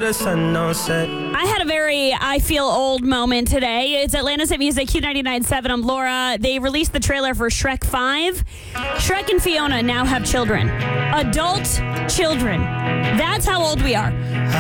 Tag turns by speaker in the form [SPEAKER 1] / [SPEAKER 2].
[SPEAKER 1] the sun don't set.
[SPEAKER 2] I had a very I feel old moment today. It's Atlanta's Hit Music, Q99.7. I'm Laura. They released the trailer for Shrek 5. Shrek and Fiona now have children. Adult children. That's how old we are.